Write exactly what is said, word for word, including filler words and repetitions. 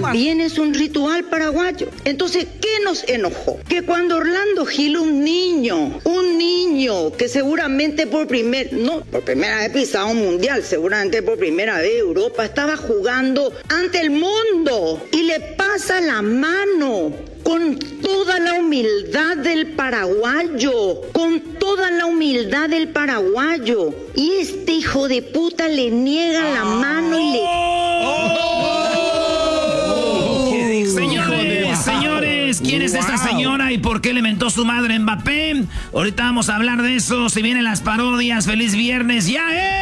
también es un ritual paraguayo. Entonces, ¿qué nos enojó? Que cuando Orlando Gil, un niño, un niño que seguramente por primer, no, por primera vez pisaba un mundial, seguramente por primera vez Europa, estaba jugando ante el mundo y le pasa la mano con toda la humildad del paraguayo, con toda la humildad del paraguayo. Y este hijo de puta le niega la mano y le... Señores, señores, ¿quién es esta señora y por qué le mentó su madre Mbappé? Ahorita vamos a hablar de eso. Si vienen las parodias, feliz viernes, ¡ya es!